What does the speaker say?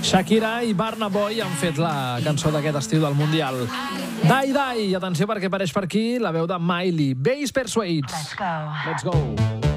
Shakira i Burna Boy han fet la cançó d'aquest estiu del Mundial. Die Die, i atenció perquè apareix per aquí la veu de Miley, Base Persuades. Let's go.